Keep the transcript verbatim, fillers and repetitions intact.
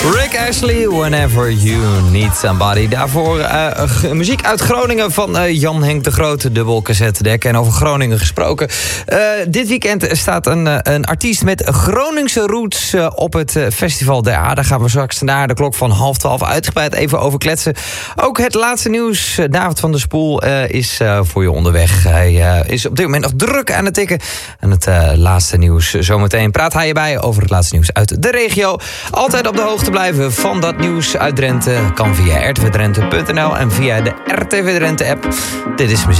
Rick Astley, Whenever You Need Somebody. Daarvoor uh, muziek uit Groningen van uh, Jan Henk de Grote, dubbel cassettedek. En over Groningen gesproken. Uh, dit weekend staat een, uh, een artiest met Groningse roots uh, op het uh, Festival der A. Daar gaan we straks na de klok van half twaalf uitgebreid even over kletsen. Ook het laatste nieuws. Uh, David van der Spoel uh, is uh, voor je onderweg. Hij uh, is op dit moment nog druk aan het tikken. En het uh, laatste nieuws zometeen praat hij erbij over het laatste nieuws uit de regio. Altijd op de hoogte blijven van dat nieuws uit Drenthe kan via r t v drenthe punt n l en via de R T V Drenthe app. Dit is muziek.